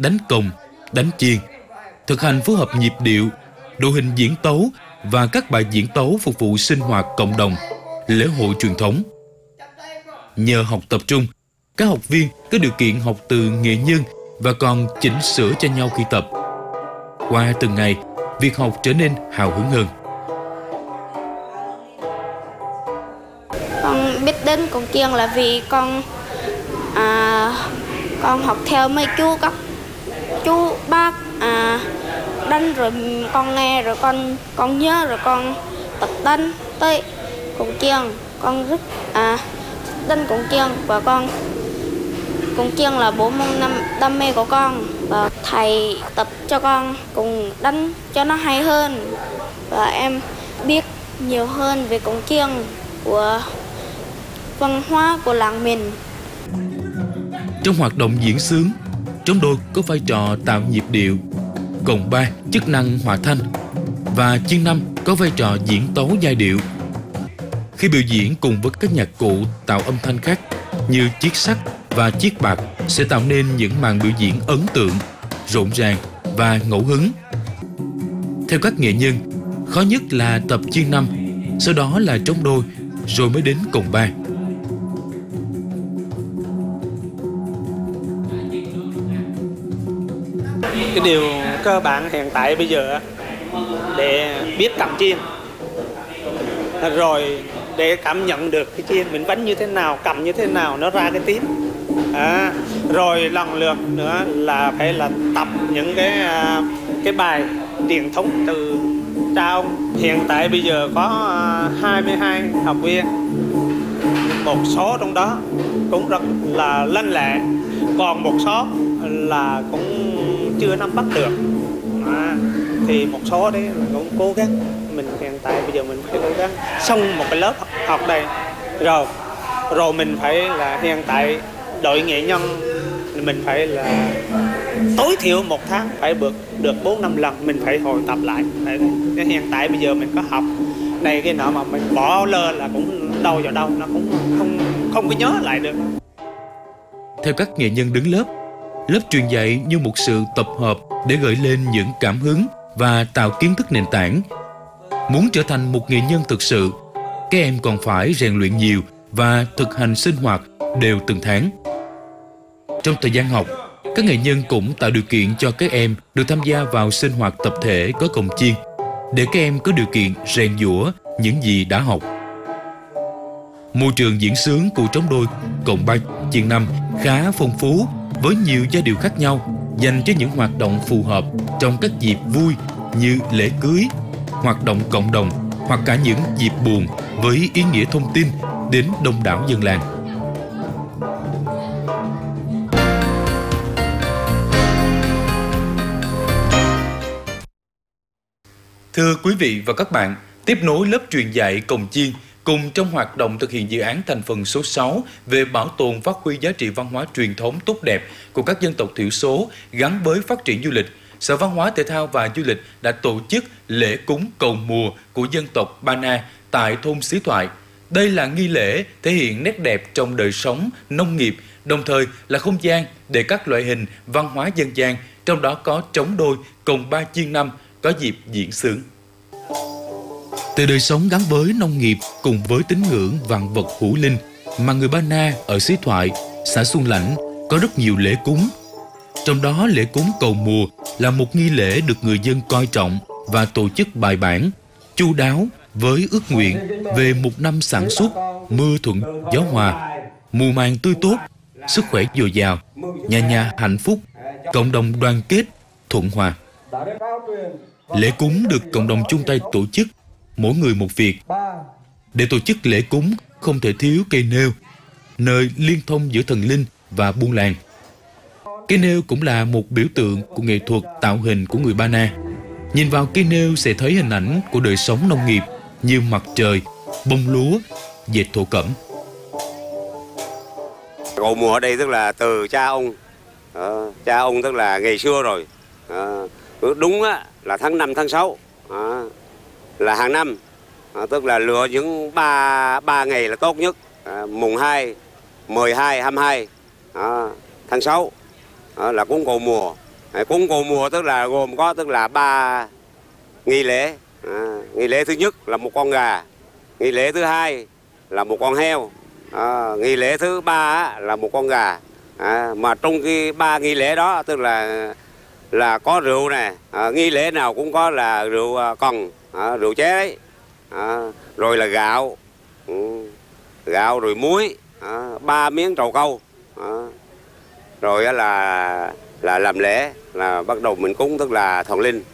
đánh cồng, đánh chiêng, thực hành phối hợp nhịp điệu, đội hình diễn tấu và các bài diễn tấu phục vụ sinh hoạt cộng đồng, lễ hội truyền thống. Nhờ học tập trung, các học viên có điều kiện học từ nghệ nhân và còn chỉnh sửa cho nhau khi tập. Qua từng ngày, việc học trở nên hào hứng hơn. Con biết đến cổng chiêng là vì con học theo mấy các chú bác đánh, rồi con nghe, rồi con nhớ, rồi con tập đánh tới cổng chiêng. Con rất đánh cổng chiêng, và cổng chiêng là bộ môn đam mê của con, và thầy tập cho con cùng đánh cho nó hay hơn, và em biết nhiều hơn về cổng chiêng của văn hóa của làng mình. Trong hoạt động diễn xướng, trống đôi có vai trò tạo nhịp điệu, cồng ba chức năng hòa thanh và chiêng năm có vai trò diễn tấu giai điệu. Khi biểu diễn cùng với các nhạc cụ tạo âm thanh khác như chiết sắt và chiết bạc sẽ tạo nên những màn biểu diễn ấn tượng, rộn ràng và ngẫu hứng. Theo các nghệ nhân, khó nhất là tập chiêng năm, sau đó là trống đôi, rồi mới đến cồng ba. Cái điều cơ bản hiện tại bây giờ để biết cầm chiêng, rồi để cảm nhận được cái chiêng mình đánh như thế nào, cầm như thế nào nó ra cái tiếng, rồi lần lượt nữa là phải là tập những cái bài truyền thống từ cha ông. Hiện tại bây giờ có 22 học viên, một số trong đó cũng rất là lanh lẹ, còn một số là cũng chưa nắm bắt được, thì một số đấy cũng cố gắng. Mình hiện tại bây giờ mình phải cố gắng xong một cái lớp học đây, rồi mình phải là hiện tại đội nghệ nhân mình phải là tối thiểu một tháng phải được 4-5 lần mình phải hồi tập lại. Hiện tại bây giờ mình có học này cái nọ mà mình bỏ lơ là cũng đâu vào đâu, nó cũng không có nhớ lại được. Theo các nghệ nhân đứng lớp truyền dạy như một sự tập hợp để gợi lên những cảm hứng và tạo kiến thức nền tảng. Muốn trở thành một nghệ nhân thực sự, các em còn phải rèn luyện nhiều và thực hành sinh hoạt đều từng tháng. Trong thời gian học, các nghệ nhân cũng tạo điều kiện cho các em được tham gia vào sinh hoạt tập thể có cồng chiêng, để các em có điều kiện rèn giũa những gì đã học. Môi trường diễn xướng của trống đôi, cồng ba, chiêng năm khá phong phú với nhiều giai điệu khác nhau, dành cho những hoạt động phù hợp trong các dịp vui như lễ cưới, hoạt động cộng đồng hoặc cả những dịp buồn với ý nghĩa thông tin đến đông đảo dân làng. Thưa quý vị và các bạn, tiếp nối lớp truyền dạy cồng chiêng cùng trong hoạt động thực hiện dự án thành phần số 6 về bảo tồn phát huy giá trị văn hóa truyền thống tốt đẹp của các dân tộc thiểu số gắn với phát triển du lịch, Sở Văn hóa Thể thao và Du lịch đã tổ chức lễ cúng cầu mùa của dân tộc Ba Na tại thôn Xí Thoại. Đây là nghi lễ thể hiện nét đẹp trong đời sống, nông nghiệp, đồng thời là không gian để các loại hình văn hóa dân gian, trong đó có trống đôi, cồng ba, chiêng năm, có dịp diễn xướng. Từ đời sống gắn với nông nghiệp cùng với tín ngưỡng vạn vật hữu linh mà người Ba Na ở Xí Thoại, xã Xuân Lãnh có rất nhiều lễ cúng. Trong đó lễ cúng cầu mùa là một nghi lễ được người dân coi trọng và tổ chức bài bản, chu đáo với ước nguyện về một năm sản xuất, mưa thuận gió hòa, mùa màng tươi tốt, sức khỏe dồi dào, nhà nhà hạnh phúc, cộng đồng đoàn kết, thuận hòa. Lễ cúng được cộng đồng chung tay tổ chức, mỗi người một việc. Để tổ chức lễ cúng không thể thiếu cây nêu, nơi liên thông giữa thần linh và buôn làng. Cây nêu cũng là một biểu tượng của nghệ thuật tạo hình của người Ba Na. Nhìn vào cây nêu sẽ thấy hình ảnh của đời sống nông nghiệp như mặt trời, bông lúa, dệt thổ cẩm. Cầu mùa ở đây tức là từ cha ông tức là ngày xưa rồi. Đúng là tháng 5, tháng 6 là hàng năm, tức là lựa những ba ngày là tốt nhất, mùng 2, 12, 22 tháng 6 là cúng cầu mùa. Cúng cầu mùa tức là gồm có tức là 3 nghi lễ. Nghi lễ thứ nhất là một con gà, nghi lễ thứ hai là một con heo, nghi lễ thứ ba là một con gà. Mà trong cái 3 nghi lễ đó tức là có rượu nè, nghi lễ nào cũng có là rượu cần, rượu chế, rồi là gạo, gạo rồi muối, 3 miếng trầu câu, rồi là làm lễ, là bắt đầu mình cúng tức là thần linh.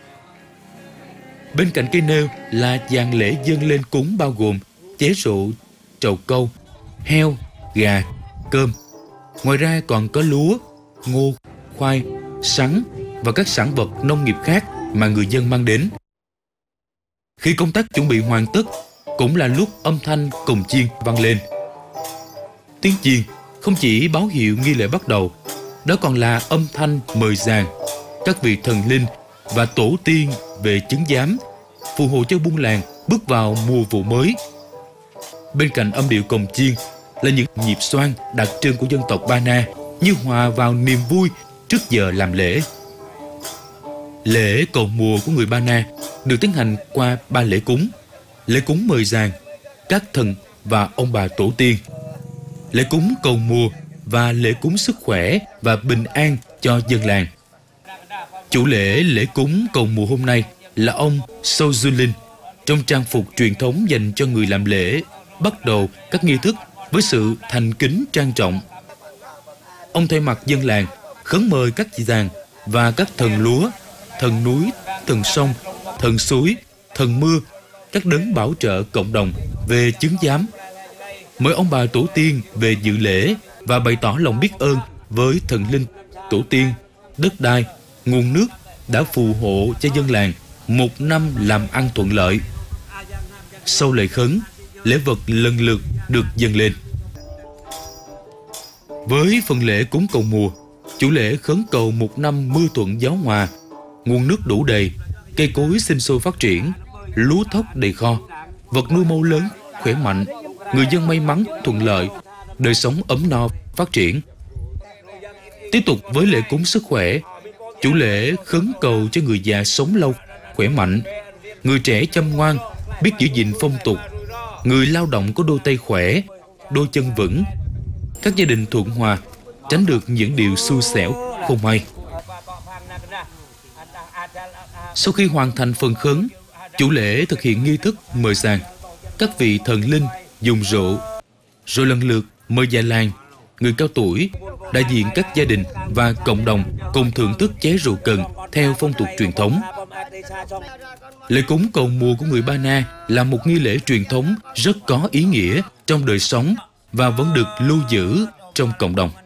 Bên cạnh cây nêu là dàn lễ dâng lên cúng bao gồm chế rượu, trầu câu, heo, gà, cơm. Ngoài ra còn có lúa, ngô, khoai, sắn và các sản vật nông nghiệp khác mà người dân mang đến. Khi công tác chuẩn bị hoàn tất, cũng là lúc âm thanh cồng chiêng vang lên. Tiếng chiêng không chỉ báo hiệu nghi lễ bắt đầu, đó còn là âm thanh mời giàng các vị thần linh và tổ tiên về chứng giám, phù hộ cho buôn làng bước vào mùa vụ mới. Bên cạnh âm điệu cồng chiêng là những nhịp xoang đặc trưng của dân tộc Ba Na, như hòa vào niềm vui trước giờ làm lễ. Lễ cầu mùa của người Ba Na được tiến hành qua 3 lễ cúng: lễ cúng mời giàng, các thần và ông bà tổ tiên, lễ cúng cầu mùa và lễ cúng sức khỏe và bình an cho dân làng. Chủ lễ cúng cầu mùa hôm nay là ông Sâu Du Linh, trong trang phục truyền thống dành cho người làm lễ, bắt đầu các nghi thức với sự thành kính trang trọng. Ông thay mặt dân làng khấn mời các giàng và các thần lúa, thần núi, thần sông, thần suối, thần mưa, các đấng bảo trợ cộng đồng về chứng giám. Mời ông bà tổ tiên về dự lễ và bày tỏ lòng biết ơn với thần linh, tổ tiên, đất đai, nguồn nước đã phù hộ cho dân làng một năm làm ăn thuận lợi. Sau lễ khấn, lễ vật lần lượt được dâng lên. Với phần lễ cúng cầu mùa, chủ lễ khấn cầu một năm mưa thuận gió hòa, nguồn nước đủ đầy, cây cối sinh sôi phát triển, lúa thóc đầy kho, vật nuôi mâu lớn, khỏe mạnh, người dân may mắn, thuận lợi, đời sống ấm no, phát triển. Tiếp tục với lễ cúng sức khỏe, chủ lễ khấn cầu cho người già sống lâu, khỏe mạnh, người trẻ chăm ngoan, biết giữ gìn phong tục, người lao động có đôi tay khỏe, đôi chân vững, các gia đình thuận hòa, tránh được những điều xui xẻo, không may. Sau khi hoàn thành phần khấn, chủ lễ thực hiện nghi thức mời giàng, các vị thần linh dùng rượu, rồi lần lượt mời già làng, người cao tuổi, đại diện các gia đình và cộng đồng cùng thưởng thức chén rượu cần theo phong tục truyền thống. Lễ cúng cầu mùa của người Ba Na là một nghi lễ truyền thống rất có ý nghĩa trong đời sống và vẫn được lưu giữ trong cộng đồng.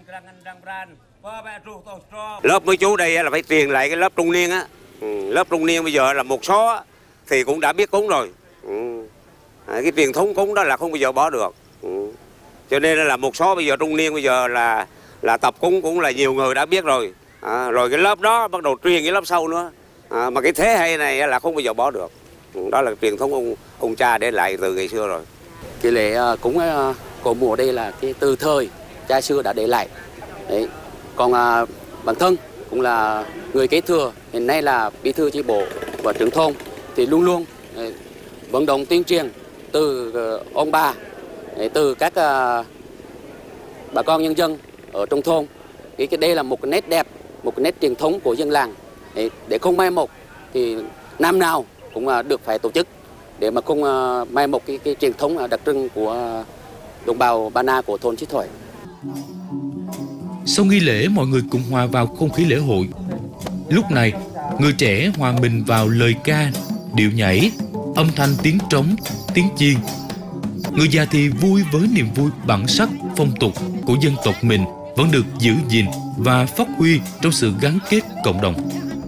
Lớp mấy chú đây là phải truyền lại cái lớp trung niên á. Lớp trung niên bây giờ là một số thì cũng đã biết cúng rồi. Cái truyền thống cúng đó là không bao giờ bỏ được. Cho nên là một số bây giờ trung niên bây giờ là tập cúng cũng là nhiều người đã biết rồi. Rồi cái lớp đó bắt đầu truyền cái lớp sau nữa. Mà cái thế hệ này là không bao giờ bỏ được. Đó là truyền thống ông cha để lại từ ngày xưa rồi. Cái lễ cúng cầu mùa đây là cái từ thời cha xưa đã để lại. Đấy. Còn bản thân cũng là người kế thừa, hiện nay là bí thư chi bộ và trưởng thôn thì luôn luôn vận động tuyên truyền từ ông bà, từ các bà con nhân dân ở trong thôn. Cái đây là một cái nét đẹp, một cái nét truyền thống của dân làng, để không mai một thì năm nào cũng được phải tổ chức để mà không mai một cái truyền thống đặc trưng của đồng bào Ba Na của thôn Chí Thỏi. Sau nghi lễ, mọi người cùng hòa vào không khí lễ hội. Lúc này, người trẻ hòa mình vào lời ca, điệu nhảy, âm thanh tiếng trống, tiếng chiêng. Người già thì vui với niềm vui bản sắc, phong tục của dân tộc mình vẫn được giữ gìn và phát huy trong sự gắn kết cộng đồng.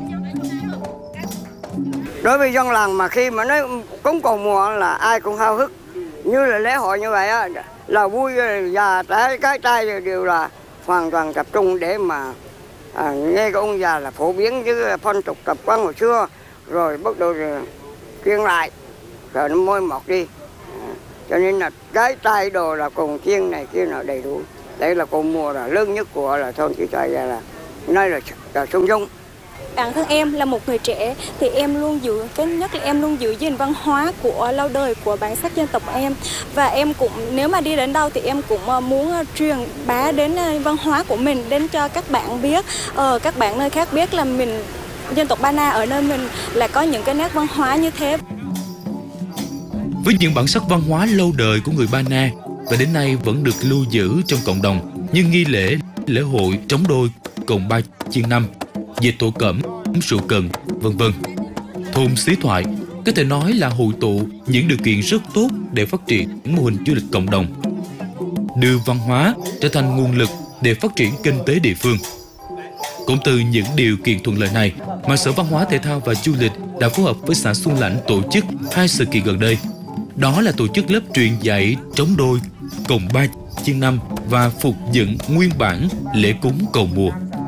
Đối với dân làng mà khi mà nói cúng cầu mùa là ai cũng háo hức, như là lễ hội như vậy á, là vui, già trẻ cái trai đều là hoàn toàn tập trung để mà nghe cái ông già là phổ biến với phong tục tập quán hồi xưa, rồi bắt đầu truyền lại rồi nó môi mọt đi. Cho nên là cái trai đồ là cồng chiêng này kia là đầy đủ. Đây là cầu mùa là lớn nhất của là thôn Chí Thỏi, là nơi là sung dung. Bản thân em là một người trẻ thì em luôn giữ, cái nhất là em luôn giữ gìn văn hóa của lâu đời của bản sắc dân tộc em. Và em cũng, nếu mà đi đến đâu thì em cũng muốn truyền bá đến văn hóa của mình, đến cho các bạn biết, các bạn nơi khác biết là mình, dân tộc Ba Na ở nơi mình là có những cái nét văn hóa như thế. Với những bản sắc văn hóa lâu đời của người Ba Na và đến nay vẫn được lưu giữ trong cộng đồng như nghi lễ, lễ hội trống đôi, cồng ba chiên năm, dệt thổ cẩm, sụ cần, vân vân. Thôn Xí Thoại có thể nói là hội tụ những điều kiện rất tốt để phát triển mô hình du lịch cộng đồng, đưa văn hóa trở thành nguồn lực để phát triển kinh tế địa phương. Cũng từ những điều kiện thuận lợi này mà Sở Văn hóa Thể thao và Du lịch đã phối hợp với xã Xuân Lãnh tổ chức 2 sự kiện gần đây. Đó là tổ chức lớp truyền dạy trống đôi, cồng ba chiên năm và phục dựng nguyên bản lễ cúng cầu mùa.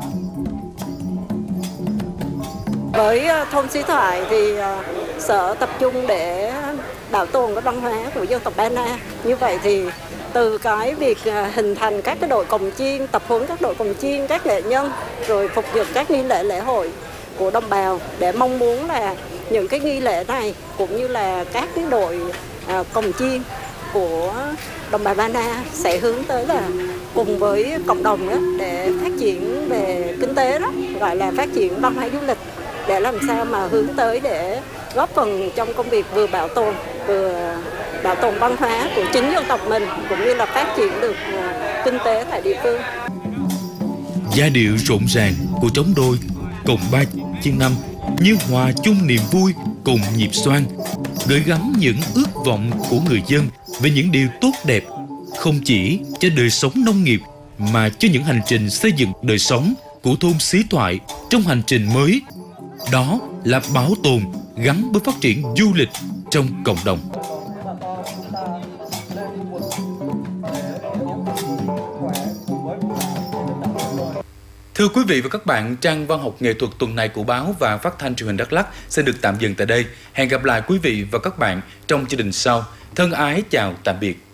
Với thôn Xí Thoại thì Sở tập trung để bảo tồn cái văn hóa của dân tộc Ba Na. Như vậy thì từ cái việc hình thành các cái đội cồng chiên, tập huấn các đội cồng chiên, các nghệ nhân, rồi phục dựng các nghi lễ lễ hội của đồng bào, để mong muốn là những cái nghi lễ này cũng như là các cái đội cồng chiên của đồng bào Ba Na sẽ hướng tới là cùng với cộng đồng đó, để phát triển về kinh tế đó, gọi là phát triển văn hóa du lịch, để làm sao mà hướng tới để góp phần trong công việc vừa bảo tồn văn hóa của chính dân tộc mình, cũng như là phát triển được kinh tế tại địa phương. Giai điệu rộn ràng của trống đôi, cồng ba chiên năm như hòa chung niềm vui cùng nhịp xoang, gửi gắm những ước vọng của người dân về những điều tốt đẹp, không chỉ cho đời sống nông nghiệp mà cho những hành trình xây dựng đời sống của thôn Xí Thoại trong hành trình mới. Đó là bảo tồn gắn với phát triển du lịch trong cộng đồng. Thưa quý vị và các bạn, trang văn học nghệ thuật tuần này của báo và phát thanh truyền hình Đắk Lắk sẽ được tạm dừng tại đây. Hẹn gặp lại quý vị và các bạn trong chương trình sau. Thân ái chào tạm biệt.